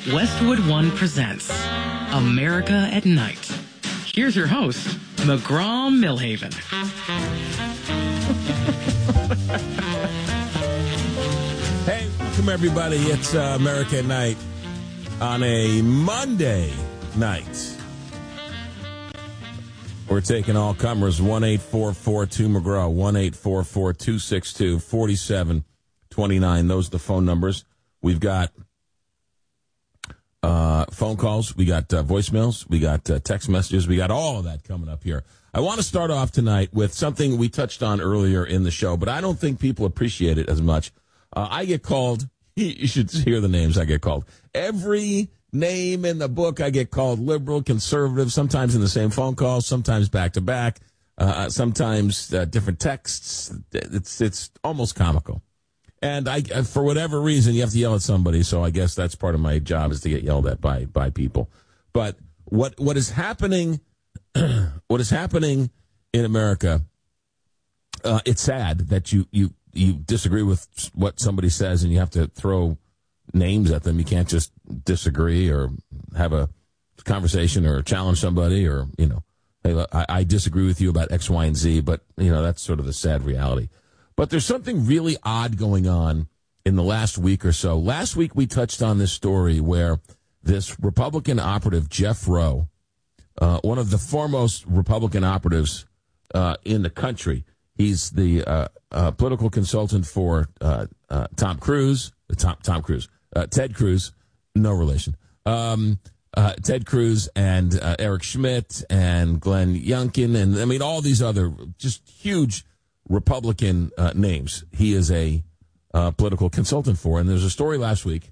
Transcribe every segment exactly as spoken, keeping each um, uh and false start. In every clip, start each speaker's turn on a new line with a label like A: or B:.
A: Westwood One presents America at Night. Here's your host, McGraw Millhaven.
B: Hey, welcome everybody. It's uh, America at Night on a Monday night. We're taking all comers. one eight four four two McGraw, one eight four four two six two four seven two nine. Those are the phone numbers. We've got uh, phone calls. We got uh, voicemails. We got uh, text messages. We got all of that coming up here. I want to start off tonight with something we touched on earlier in the show, but I don't think people appreciate it as much. Uh, I get called, you should hear the names I get called. Every name in the book I get called: liberal, conservative, sometimes in the same phone call, sometimes back to back, uh, sometimes uh, different texts. It's it's almost comical. And I, for whatever reason, you have to yell at somebody, so I guess that's part of my job, is to get yelled at by by people. But what what is happening, what is happening in America? Uh, it's sad that you you you disagree with what somebody says, and you have to throw names at them. You can't just disagree or have a conversation or challenge somebody, or, you know, hey, look, I, I disagree with you about X, Y, and Z, but, you know, that's sort of the sad reality. But there's something really odd going on in the last week or so. Last week we touched on this story where this Republican operative, Jeff Rowe, uh, one of the foremost Republican operatives uh, in the country, he's the uh, uh, political consultant for uh, uh, Tom Cruise, uh, Tom, Tom Cruise, uh, Ted Cruz, no relation, um, uh, Ted Cruz and uh, Eric Schmidt and Glenn Youngkin, and I mean all these other just huge Republican uh, names he is a uh, political consultant for. And there's a story last week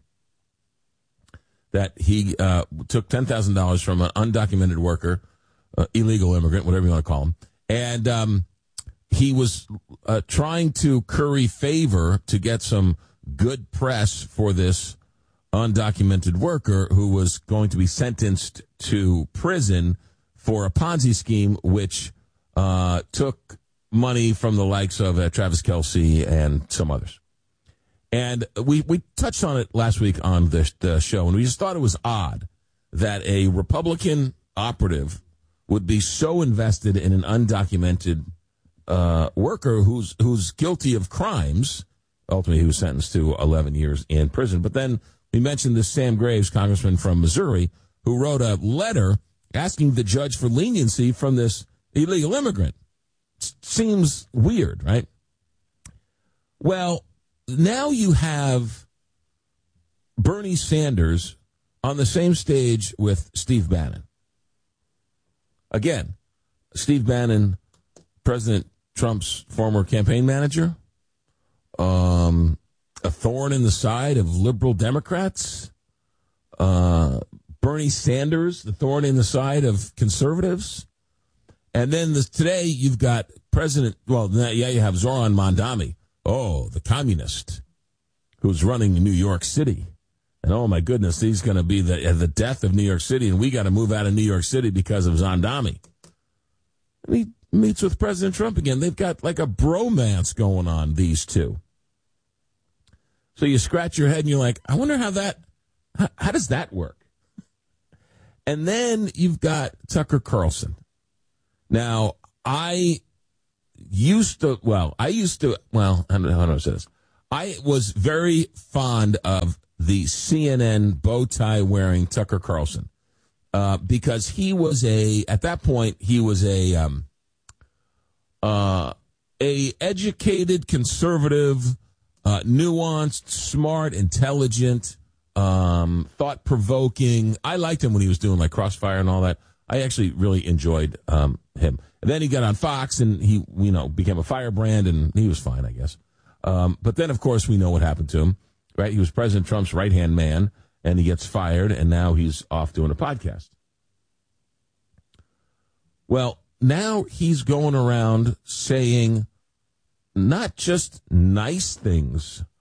B: that he uh, took ten thousand dollars from an undocumented worker, uh, illegal immigrant, whatever you want to call him, and um, he was uh, trying to curry favor to get some good press for this undocumented worker who was going to be sentenced to prison for a Ponzi scheme, which uh, took money from the likes of uh, Travis Kelce and some others. And we, we touched on it last week on the, the show, and we just thought it was odd that a Republican operative would be so invested in an undocumented uh, worker who's who's guilty of crimes. Ultimately, he was sentenced to eleven years in prison. But then we mentioned this Sam Graves, congressman from Missouri, who wrote a letter asking the judge for leniency from this illegal immigrant. Seems weird, right? Well, now you have Bernie Sanders on the same stage with Steve Bannon. Again, Steve Bannon, President Trump's former campaign manager, um, a thorn in the side of liberal Democrats, uh, Bernie Sanders, the thorn in the side of conservatives. And then this, today you've got President, well, yeah, you have Zoran Mondami, oh, the communist, who's running New York City. And oh, my goodness, he's going to be the the death of New York City, and we got to move out of New York City because of Zondami. And he meets with President Trump again. They've got like a bromance going on, these two. So you scratch your head and you're like, I wonder how that, how, how does that work? And then you've got Tucker Carlson. Now, I used to, well, I used to, well, I don't know how to say this. I was very fond of the C N N bow tie wearing Tucker Carlson uh, because he was a, at that point, he was a, um, uh, a educated, conservative, uh, nuanced, smart, intelligent, um, thought-provoking. I liked him when he was doing like Crossfire and all that. I actually really enjoyed um, him. And then he got on Fox, and he, you know, became a firebrand, and he was fine, I guess. Um, but then, of course, we know what happened to him, right? He was President Trump's right-hand man, and he gets fired, and now he's off doing a podcast. Well, now he's going around saying not just nice things